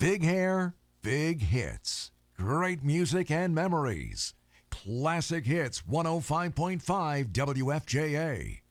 Big hair, big hits. Great music and memories. Classic Hits 105.5 WFJA.